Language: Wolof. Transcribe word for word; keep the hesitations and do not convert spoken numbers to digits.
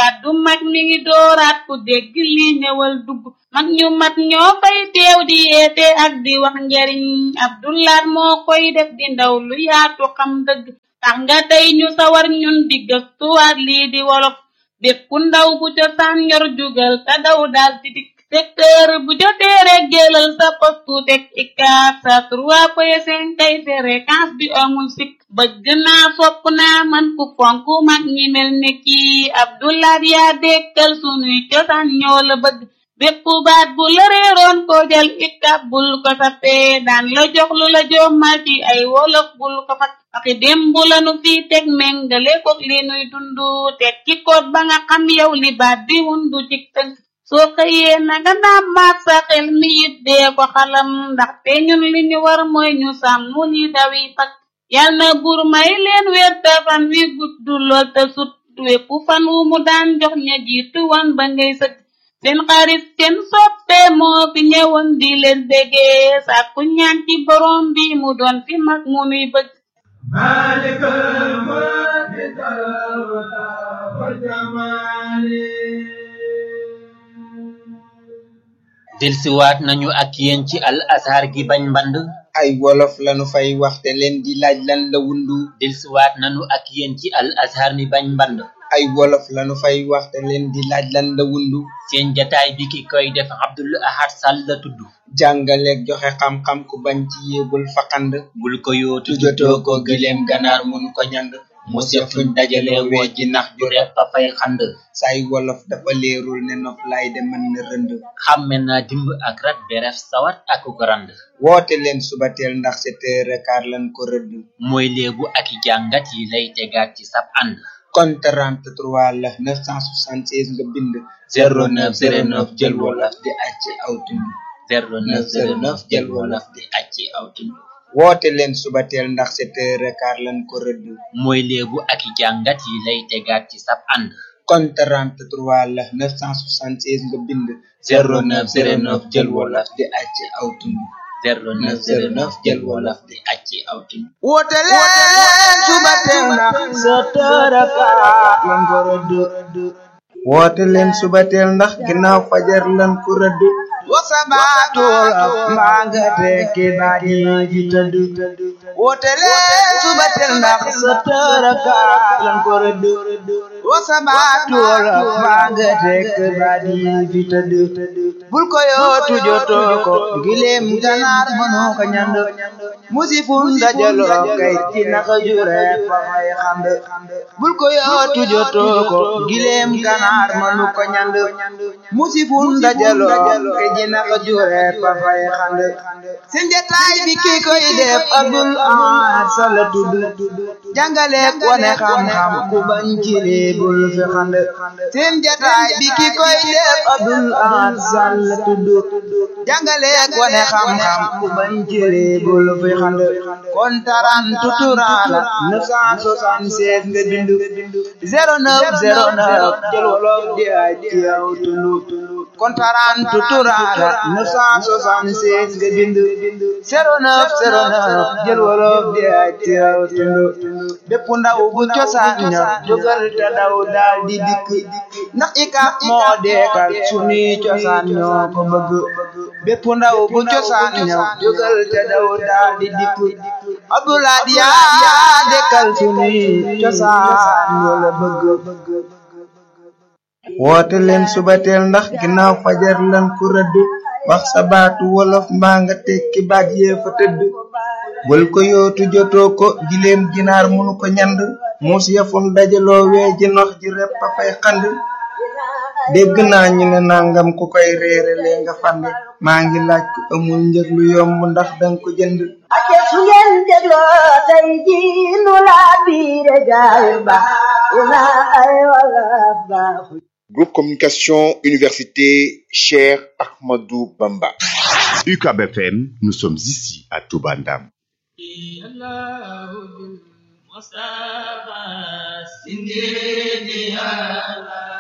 kàddu mag mi ngi dooraat ku dégg li ñëwal dugg mag ñu mat ñoo fay teew di yeete ak di wax njariñ Abdoulaat moo koy def di ndaw lu yaatu xam dëgg tax nga tey ñu sawar ñun di gëstuwaat lii di wolof bépp ndaw bu cosaan yor jugal te daw daal di dikk secteur bu jotee rek jëlal sa postu teg ikaat sa trois point cinq kay fréquence bi amul sikk bëgg naa fopp naa man ku fonk mag ñi mel ne kii Abdoulaat yaa dekkal sunuy cosaan ñoo la bëgg bépp baat bu la réeroon ko jël ikab bul ko sappee daan la jox lu la jommal ci ay wolof bul ko fat waxi démb la nu fi teg méngale ko li nuy dundu teg ci koot ba nga xam yow li baat bi wundu ci tënk soo xëyee na nga naam maat sa xel mi it dee ko xalam ndaxte ñun li ñu war mooy ñu sàmm li dawi fak yal na buur may leen wér te fan wi gudd lool te sut wépp fan wu mu daan jox ña jiitu wan ba ngay sëgg seen xarit seen soppe moo fi ñëwoon di leen déggee sàkku ñaan ci borom bi mu doon fi mag mu nuy bëgg maalikal mulki wal jamaali delsiwaat nañu ak yéen ci al azhar gi bañ mband ay wolof lañu fay waxte leen di laaj lan la wundu delsiwaat nañu ak yéen ci al azhar mi bañ mband ay wolof lañu fay waxte leen di laaj lan la wundu seen jataay bi ki koy def Abdul Ahad Sall la tudd jàngaleeg joxe xam-xam ku bañ ci yéebul faqand bul ko yootu jotoo ko gëleem ganaar mënu ko ñand mu sefuñ dajale woo ji nax ju repp a fay xand say wolof dafa leerul ne nof lay de mën na rënd xamme naa dimb ak rat beref sawat ak ko rand woote leen subateel ndax sept heures quart lan ko rëdd mooy léebu ak i jàngat yi lay tegaat ci sab ànd kon trente-trois la neuf cent soixante-seize nga bind zéro neuf zéro neuf jël wolof di acc aw tund zéro neuf zéro neuf jël wolof di acc aw tund woote leen subateel ndax sept heures quart lan ko rëdd mooy léebu ak i jàngat yi lay tegaat ci sab ànd kon trente-trois la neuf cent soixante-seize nga bind zéro neuf zéro neuf jël wolof di acc aw tund zéro neuf zéro neuf jël wolof di acc aw tund woote leen subateel ndax sept heures quart lan ko rëdd woote leen subateel ndax ginnaaw fajar lan ko rëdd wasabaatul mbaa nga tekki baat yi ji tëdd woote leen subateel ndax sept heures quart lan ko rëdd wasabaatul mbaa nga tekki baat yi ji tëdd bul ko yootu jotoo ko gileem ganaar mënoo ko ñand musifun dajaloo kay ci naka jure fa fay xand bul ko yootu jotoo ko gileem ganaar mënu ko ñand musifun dajaloo kay ci naka jure fa fay xand seen jataay bi ki koy def Abdul Ahad Sall tudd jàngale wane xam-xam ku bañ ci bul fi xand seen jataay bi ki koy def Abdul Ahad Sall tudd jàngale wane xam-xam ku bañ ci bul fi xand kon trente-trois la neuf cent soixante-seize nga bindu zéro neuf zéro neuf jël wolof di ay ci aw tund kon trente-trois la neuf cent soixante-seize nga bindu zéro neuf zéro neuf jël wolof di ay ci aw tund bépp ndaw bu cosaan ña jógal te daw daal di dikk ndax ikap moo deekal sunuy cosaan ñoo ko bëgg bépp ndaw bu cosaan ña jógal te daw daal di dikk Abdoulaat yaa dekkal sunuy cosaan ñoo la bëgg woote leen subateel ndax ginnaaw fajar lan ko rëdd wax sa baatu wolof mbaa nga tekki baat yee fa tëdd bul ko yootu jotoo ko gileem ginaar munu ko ñand muus yafun dajaloo wee ji nox ji repp a fay xand dégg naa ñu ne nangam ku koy reere lee nga fand maa ngi laaj ku amul njëg lu yomb ndax danga ko jënd ake su ngeen dégloo tey ji nu laa biire gaay ba ina ay wala baaxu Groupe Communication Université Cheikh Ahmadou Bamba. U C A B F M, nous sommes ici à Touba Ndam. Mustafa sindiriya